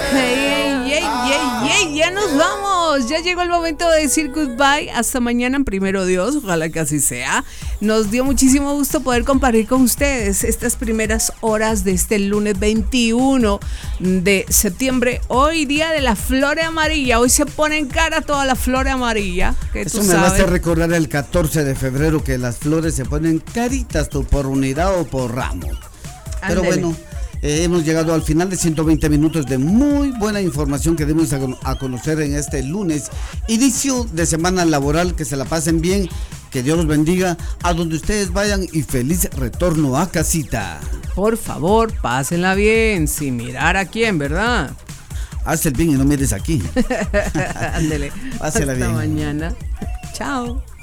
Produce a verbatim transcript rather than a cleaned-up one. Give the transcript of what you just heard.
Hey, hey, hey, hey, ya nos vamos. Ya llegó el momento de decir goodbye. Hasta mañana, en primero Dios. Ojalá que así sea. Nos dio muchísimo gusto poder compartir con ustedes estas primeras horas de este lunes veintiuno de septiembre. Hoy día de la flor amarilla. Hoy se pone en cara toda la flor amarilla. Que Eso tú me sabes. va a hacer recordar el catorce de febrero que las flores se ponen caritas tú, por unidad o por ramo. Pero Ándele. bueno, eh, hemos llegado al final de ciento veinte minutos de muy buena información que debemos a, a conocer en este lunes. Inicio de semana laboral, que se la pasen bien, que Dios los bendiga a donde ustedes vayan y feliz retorno a casita. Por favor, pásenla bien, sin mirar a quién, ¿verdad? Haz el bien y no mires aquí. Ándele. Pásela Hasta bien. mañana. Chao.